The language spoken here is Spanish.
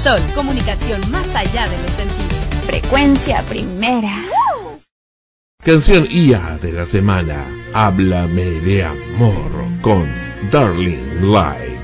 Sol, comunicación más allá de los sentidos. Frecuencia primera. Canción IA de la semana. Háblame de amor con Darling Light.